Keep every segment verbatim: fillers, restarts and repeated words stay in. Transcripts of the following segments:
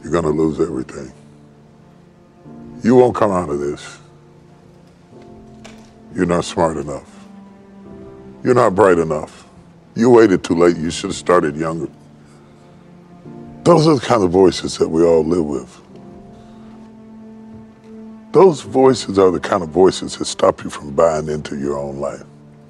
you're going to lose everything. You won't come out of this. You're not smart enough. You're not bright enough. You waited too late. You should have started younger. Those are the kind of voices that we all live with. Those voices are the kind of voices that stop you from buying into your own life.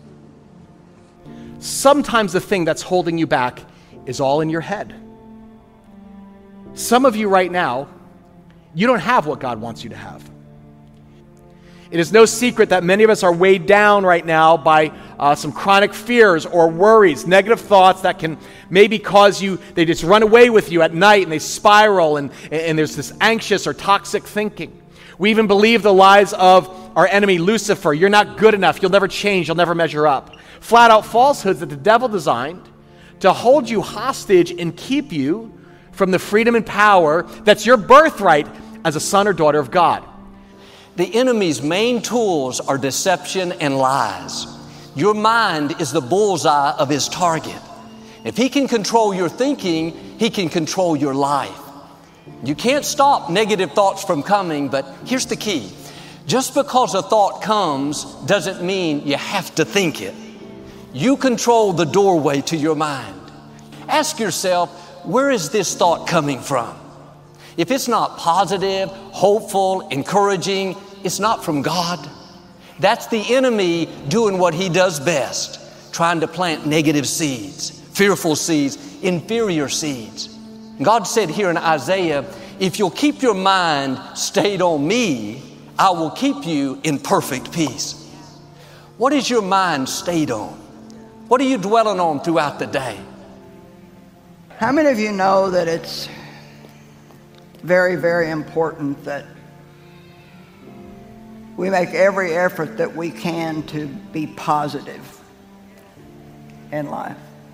Sometimes the thing that's holding you back is all in your head. Some of you right now, you don't have what God wants you to have. It is no secret that many of us are weighed down right now by uh, some chronic fears or worries, negative thoughts that can maybe cause you, they just run away with you at night and they spiral, and, and there's this anxious or toxic thinking. We even believe the lies of our enemy, Lucifer. You're not good enough. You'll never change. You'll never measure up. Flat out falsehoods that the devil designed to hold you hostage and keep you from the freedom and power that's your birthright as a son or daughter of God. The enemy's main tools are deception and lies. Your mind is the bullseye of his target. If he can control your thinking, he can control your life. You can't stop negative thoughts from coming, but here's the key. Just because a thought comes doesn't mean you have to think it. You control the doorway to your mind. Ask yourself, where is this thought coming from? If it's not positive, hopeful, encouraging, it's not from God. That's the enemy doing what he does best, trying to plant negative seeds, fearful seeds, inferior seeds. God said here in Isaiah, if you'll keep your mind stayed on me, I will keep you in perfect peace. What is your mind stayed on? What are you dwelling on throughout the day? How many of you know that it's very, very important that we make every effort that we can to be positive in life?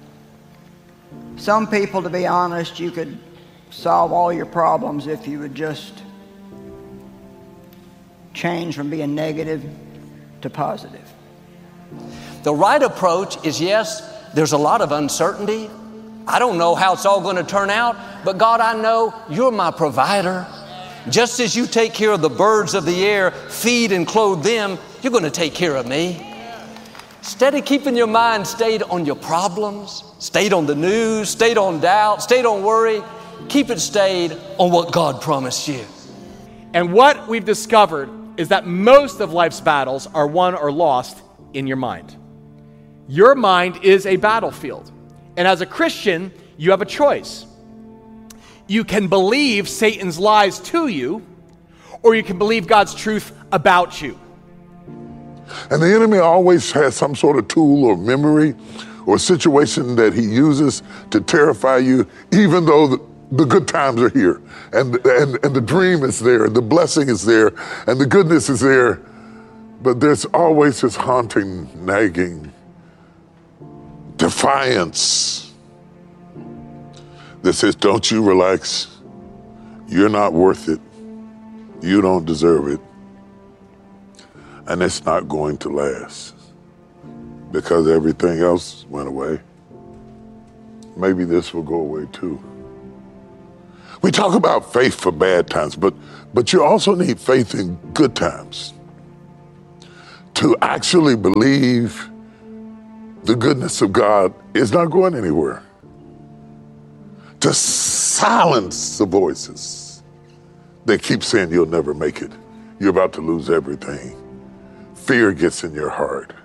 Some people, to be honest, you could solve all your problems if you would just change from being negative to positive. The right approach is, yes, there's a lot of uncertainty. I don't know how it's all going to turn out, but God, I know you're my provider. Just as you take care of the birds of the air, feed and clothe them, you're going to take care of me. Instead of keeping your mind stayed on your problems, stayed on the news, stayed on doubt, stayed on worry, keep it stayed on what God promised you. And what we've discovered is that most of life's battles are won or lost in your mind. Your mind is a battlefield. And as a Christian, you have a choice. You can believe Satan's lies to you, or you can believe God's truth about you. And the enemy always has some sort of tool or memory or situation that he uses to terrify you, even though the, the good times are here, and, and, and the dream is there, and the blessing is there, and the goodness is there. But there's always this haunting, nagging defiance that says, don't you relax. You're not worth it. You don't deserve it. And it's not going to last because everything else went away. Maybe this will go away too. We talk about faith for bad times, but, but you also need faith in good times to actually believe the goodness of God is not going anywhere. To silence the voices that keep saying you'll never make it. You're about to lose everything. Fear gets in your heart.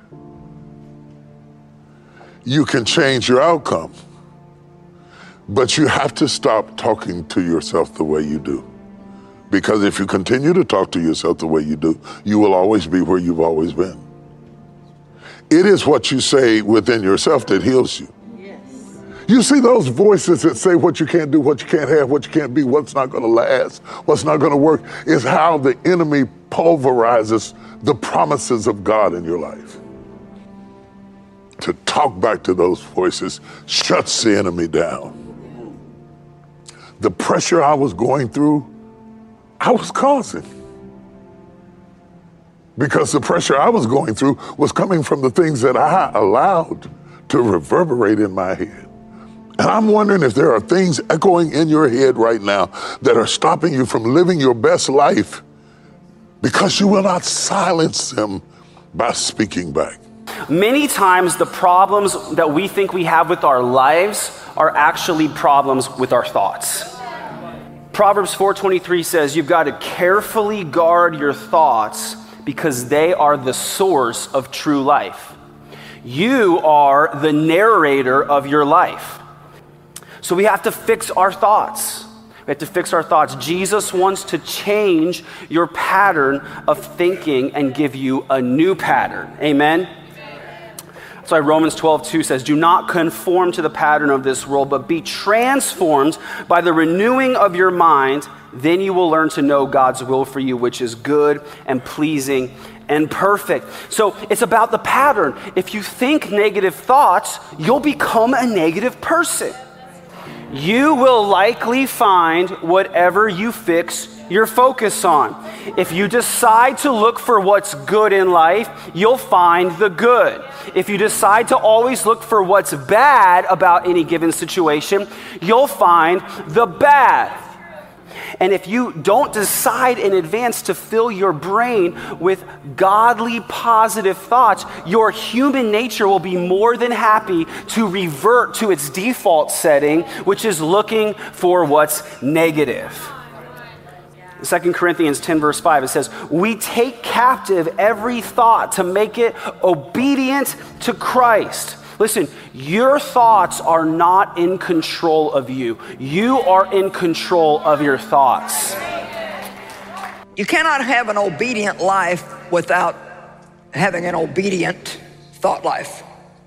You can change your outcome, but you have to stop talking to yourself the way you do. Because if you continue to talk to yourself the way you do, you will always be where you've always been. It is what you say within yourself that heals you. Yes. You see those voices that say what you can't do, what you can't have, what you can't be, what's not going to last, what's not going to work, is how the enemy pulverizes the promises of God in your life. To talk back to those voices shuts the enemy down. The pressure I was going through, I was causing. Because the pressure I was going through was coming from the things that I allowed to reverberate in my head. And I'm wondering if there are things echoing in your head right now that are stopping you from living your best life because you will not silence them by speaking back. Many times the problems that we think we have with our lives are actually problems with our thoughts. Proverbs four twenty-three says you've got to carefully guard your thoughts because they are the source of true life. You are the narrator of your life. So we have to fix our thoughts. We have to fix our thoughts. Jesus wants to change your pattern of thinking and give you a new pattern. Amen? That's why Romans twelve two says, do not conform to the pattern of this world, but be transformed by the renewing of your mind. Then you will learn to know God's will for you, which is good and pleasing and perfect. So it's about the pattern. If you think negative thoughts, you'll become a negative person. You will likely find whatever you fix your focus on. If you decide to look for what's good in life, you'll find the good. If you decide to always look for what's bad about any given situation, you'll find the bad. And if you don't decide in advance to fill your brain with godly, positive thoughts, your human nature will be more than happy to revert to its default setting, which is looking for what's negative. Second Corinthians ten verse five, it says, we take captive every thought to make it obedient to Christ. Listen, your thoughts are not in control of you. You are in control of your thoughts. You cannot have an obedient life without having an obedient thought life.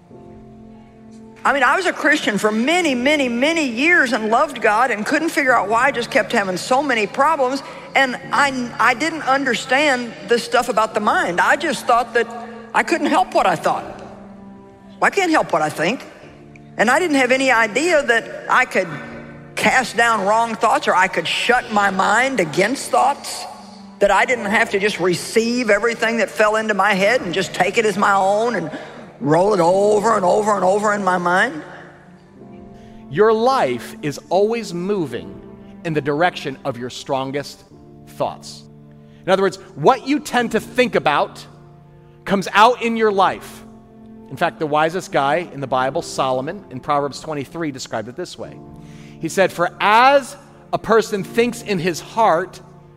I mean, I was a Christian for many, many, many years and loved God and couldn't figure out why I just kept having so many problems. And I, I didn't understand this stuff about the mind. I just thought that I couldn't help what I thought. I can't help what I think. And I didn't have any idea that I could cast down wrong thoughts or I could shut my mind against thoughts, that I didn't have to just receive everything that fell into my head and just take it as my own and roll it over and over and over in my mind. Your life is always moving in the direction of your strongest thoughts. In other words, what you tend to think about comes out in your life. In fact, the wisest guy in the Bible, Solomon, in Proverbs twenty-three, described it this way. He said, for as a person thinks in his heart,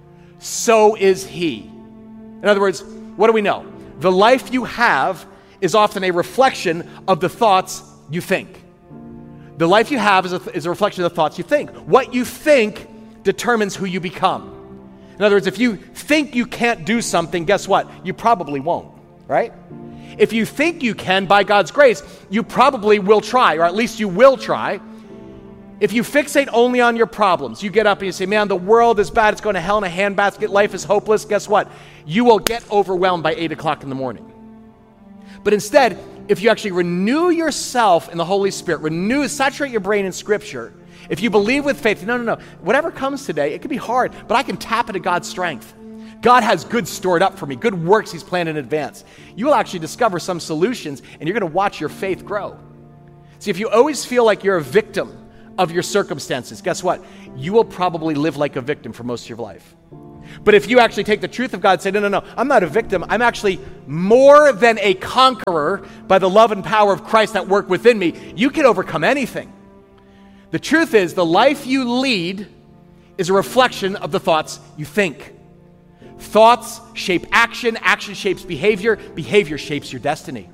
so is he. In other words, what do we know? The life you have is often a reflection of the thoughts you think. The life you have is a, is a reflection of the thoughts you think. What you think determines who you become. In other words, if you think you can't do something, guess what? You probably won't, right? If you think you can, by God's grace, you probably will try, or at least you will try. If you fixate only on your problems, you get up and you say, man, the world is bad, it's going to hell in a handbasket, life is hopeless, guess what? You will get overwhelmed by eight o'clock in the morning. But instead, if you actually renew yourself in the Holy Spirit, renew, saturate your brain in Scripture, if you believe with faith, no, no, no, whatever comes today, it could be hard, but I can tap into God's strength. God has good stored up for me, good works he's planned in advance. You will actually discover some solutions, and you're going to watch your faith grow. See, if you always feel like you're a victim of your circumstances, guess what? You will probably live like a victim for most of your life. But if you actually take the truth of God and say, no, no, no, I'm not a victim. I'm actually more than a conqueror by the love and power of Christ that work within me, you can overcome anything. The truth is, the life you lead is a reflection of the thoughts you think. Thoughts shape action, action shapes behavior, behavior shapes your destiny.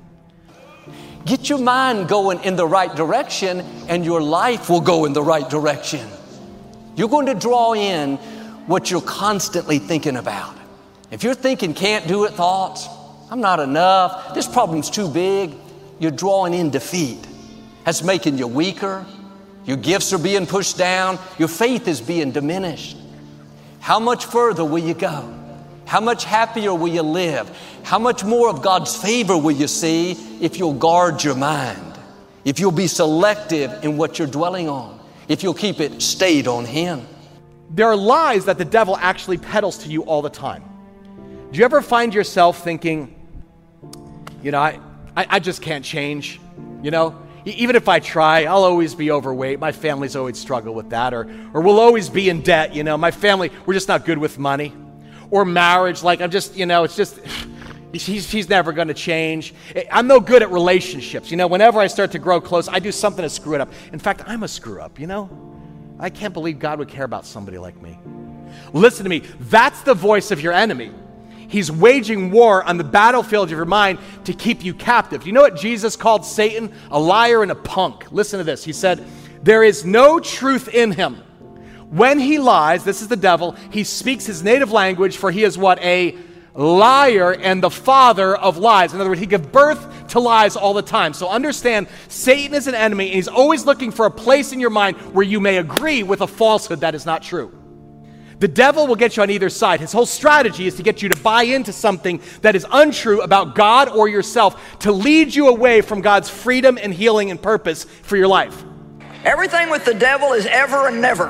Get your mind going in the right direction, and your life will go in the right direction. You're going to draw in what you're constantly thinking about. If you're thinking can't do it thoughts, I'm not enough, this problem's too big, you're drawing in defeat. That's making you weaker. Your gifts are being pushed down. Your faith is being diminished. How much further will you go? How much happier will you live? How much more of God's favor will you see if you'll guard your mind? If you'll be selective in what you're dwelling on? If you'll keep it stayed on Him? There are lies that the devil actually peddles to you all the time. Do you ever find yourself thinking, you know, I, I, I just can't change, you know? E- Even if I try, I'll always be overweight. My family's always struggled with that. Or, or we'll always be in debt, you know. My family, we're just not good with money. Or marriage, like I'm just, you know, it's just, he's, he's never going to change. I'm no good at relationships. You know, whenever I start to grow close, I do something to screw it up. In fact, I'm a screw up, you know. I can't believe God would care about somebody like me. Listen to me. That's the voice of your enemy. He's waging war on the battlefield of your mind to keep you captive. You know what Jesus called Satan? A liar and a punk. Listen to this. He said, there is no truth in him. When he lies, this is the devil, he speaks his native language, for he is what? A liar and the father of lies. In other words, he gives birth to lies all the time. So understand, Satan is an enemy, and he's always looking for a place in your mind where you may agree with a falsehood that is not true. The devil will get you on either side. His whole strategy is to get you to buy into something that is untrue about God or yourself, to lead you away from God's freedom and healing and purpose for your life. Everything with the devil is ever and never.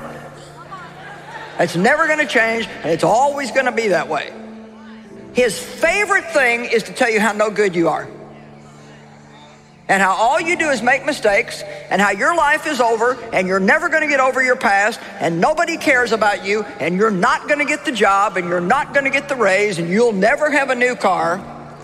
It's never going to change, and it's always going to be that way. His favorite thing is to tell you how no good you are, and how all you do is make mistakes, and how your life is over, and you're never going to get over your past, and nobody cares about you, and you're not going to get the job, and you're not going to get the raise, and you'll never have a new car.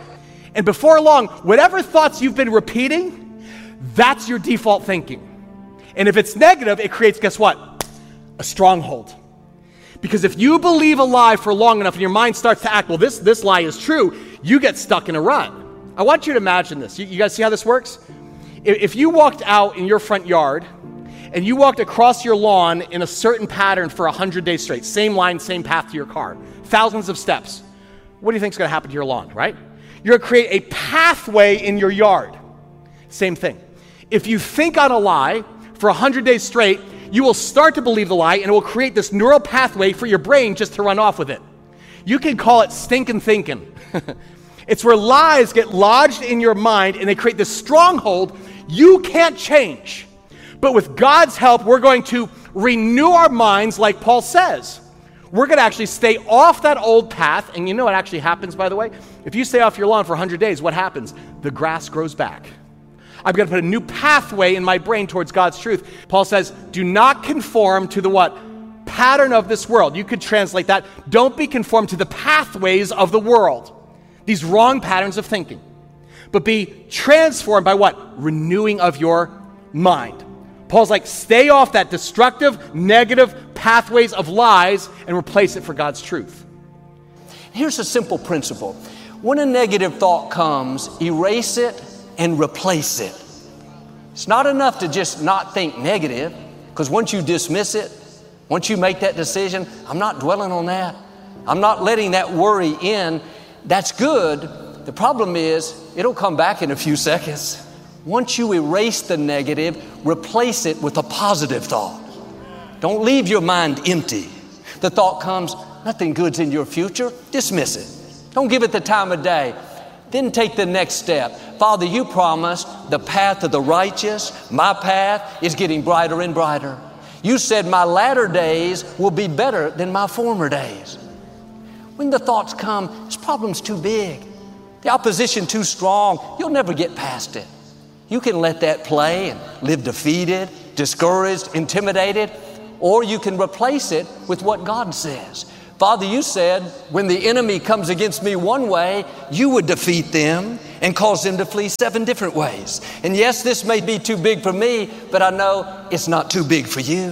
And before long, whatever thoughts you've been repeating, that's your default thinking. And if it's negative, it creates, guess what? A stronghold. Because if you believe a lie for long enough and your mind starts to act, well, this, this lie is true, you get stuck in a rut. I want you to imagine this. You, you guys see how this works? If, if you walked out in your front yard and you walked across your lawn in a certain pattern for one hundred days straight, same line, same path to your car, thousands of steps, what do you think is going to happen to your lawn, right? You're going to create a pathway in your yard. Same thing. If you think on a lie for one hundred days straight, you will start to believe the lie, and it will create this neural pathway for your brain just to run off with it. You can call it stinking thinking. It's where lies get lodged in your mind, and they create this stronghold you can't change. But with God's help, we're going to renew our minds, like Paul says. We're going to actually stay off that old path, and you know what actually happens, by the way? If you stay off your lawn for one hundred days, what happens? The grass grows back. I'm going to put a new pathway in my brain towards God's truth. Paul says, do not conform to the what? Pattern of this world. You could translate that. Don't be conformed to the pathways of the world. These wrong patterns of thinking. But be transformed by what? Renewing of your mind. Paul's like, stay off that destructive, negative pathways of lies and replace it for God's truth. Here's a simple principle. When a negative thought comes, erase it and replace it. It's not enough to just not think negative, because once you dismiss it, once you make that decision, I'm not dwelling on that. I'm not letting that worry in. That's good. The problem is, it'll come back in a few seconds. Once you erase the negative, replace it with a positive thought. Don't leave your mind empty. The thought comes, nothing good's in your future. Dismiss it. Don't give it the time of day. Then take the next step. Father, you promised the path of the righteous. My path is getting brighter and brighter. You said my latter days will be better than my former days. When the thoughts come, this problem's too big. The opposition too strong. You'll never get past it. You can let that play and live defeated, discouraged, intimidated, or you can replace it with what God says. Father, you said when the enemy comes against me one way, you would defeat them and cause them to flee seven different ways. And yes, this may be too big for me, but I know it's not too big for you.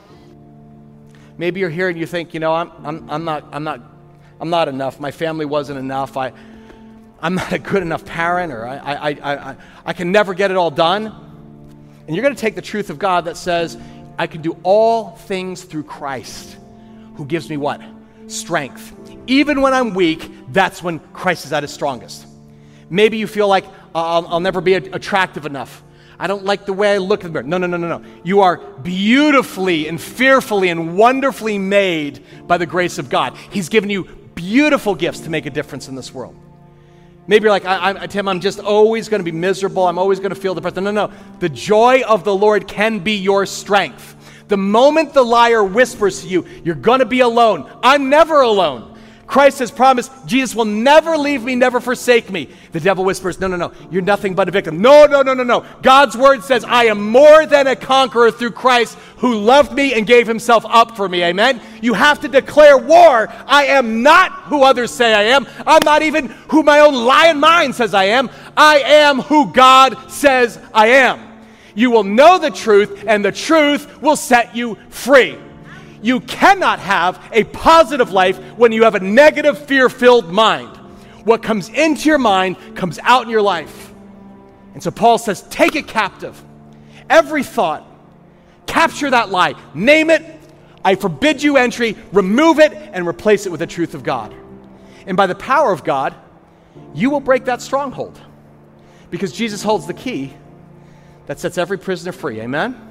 Maybe you're here and you think, you know, I'm, I'm, I'm not, I'm not, I'm not enough. My family wasn't enough. I, I'm not a good enough parent, or I, I, I, I, I can never get it all done. And you're going to take the truth of God that says, I can do all things through Christ, who gives me what? Strength. Even when I'm weak, that's when Christ is at his strongest. Maybe you feel like, uh, I'll, I'll never be a- attractive enough. I don't like the way I look in the mirror. No, no, no, no, no. You are beautifully and fearfully and wonderfully made by the grace of God. He's given you beautiful gifts to make a difference in this world. Maybe you're like, I, I, Tim, I'm just always going to be miserable. I'm always going to feel depressed. No, no, no. The joy of the Lord can be your strength. The moment the liar whispers to you, you're going to be alone. I'm never alone. Christ has promised Jesus will never leave me, never forsake me. The devil whispers, no, no, no, you're nothing but a victim. No, no, no, no, no. God's word says, I am more than a conqueror through Christ who loved me and gave himself up for me. Amen? You have to declare war. I am not who others say I am. I'm not even who my own lying mind says I am. I am who God says I am. You will know the truth, and the truth will set you free. You cannot have a positive life when you have a negative, fear-filled mind. What comes into your mind comes out in your life. And so Paul says, take it captive. Every thought, capture that lie, name it. I forbid you entry, remove it, and replace it with the truth of God. And by the power of God, you will break that stronghold, because Jesus holds the key that sets every prisoner free. Amen?